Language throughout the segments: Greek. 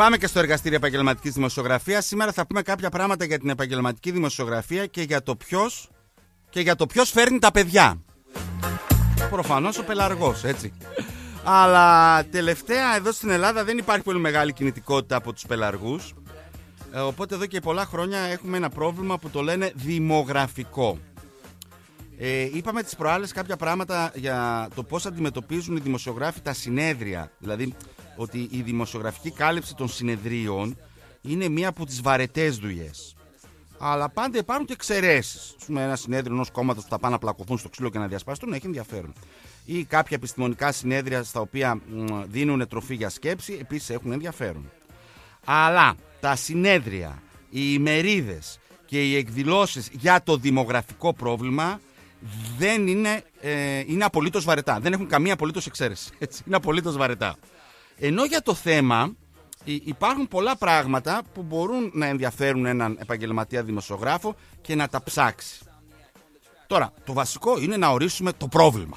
Πάμε και στο εργαστήριο επαγγελματικής δημοσιογραφίας. Σήμερα θα πούμε κάποια πράγματα για την επαγγελματική δημοσιογραφία και για το ποιος φέρνει τα παιδιά. Προφανώς ο πελαργός, έτσι. Αλλά τελευταία εδώ στην Ελλάδα δεν υπάρχει πολύ μεγάλη κινητικότητα από τους πελαργούς. Οπότε εδώ και πολλά χρόνια έχουμε ένα πρόβλημα που το λένε δημογραφικό. Είπαμε τις προάλλες κάποια πράγματα για το πώς αντιμετωπίζουν οι δημοσιογράφοι τα συνέδρια. Δηλαδή ότι η δημοσιογραφική κάλυψη των συνεδρίων είναι μία από τις βαρετές δουλειές. Αλλά πάντα υπάρχουν και εξαιρέσεις. Ένα συνέδριο ενός κόμματος που θα πάνε να πλακωθούν στο ξύλο και να διασπαστούν έχει ενδιαφέρον. Ή κάποια επιστημονικά συνέδρια στα οποία δίνουν τροφή για σκέψη επίσης έχουν ενδιαφέρον. Αλλά τα συνέδρια, οι ημερίδες και οι εκδηλώσεις για το δημογραφικό πρόβλημα δεν είναι απολύτως βαρετά. Δεν έχουν καμία απολύτως εξαίρεση. Έτσι, είναι απολύτως βαρετά. Ενώ για το θέμα υπάρχουν πολλά πράγματα που μπορούν να ενδιαφέρουν έναν επαγγελματία δημοσιογράφο και να τα ψάξει. Τώρα, το βασικό είναι να ορίσουμε το πρόβλημα.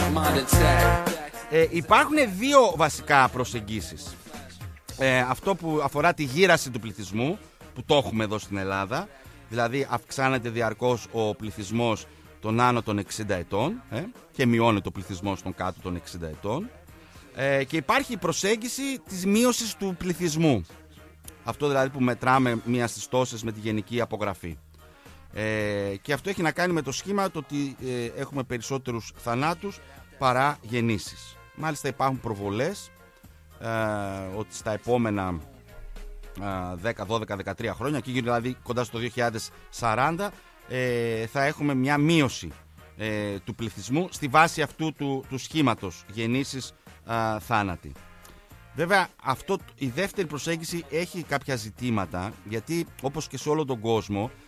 Υπάρχουν δύο βασικά προσεγγίσεις. Αυτό που αφορά τη γύραση του πληθυσμού, που το έχουμε εδώ στην Ελλάδα, δηλαδή αυξάνεται διαρκώς ο πληθυσμός των άνω των 60 ετών και μειώνεται ο πληθυσμός των κάτω των 60 ετών. Και υπάρχει η προσέγγιση της μείωσης του πληθυσμού. Αυτό δηλαδή που μετράμε μία στις τόσες με τη γενική απογραφή. Και αυτό έχει να κάνει με το σχήμα το ότι έχουμε περισσότερους θανάτους παρά γεννήσεις. Μάλιστα υπάρχουν προβολές ότι στα επόμενα 10, 12, 13 χρόνια, και δηλαδή κοντά στο 2040, θα έχουμε μια μείωση του πληθυσμού στη βάση αυτού του σχήματος γεννήσεις, θάνατοι. Βέβαια η δεύτερη προσέγγιση έχει κάποια ζητήματα, γιατί όπως και σε όλο τον κόσμο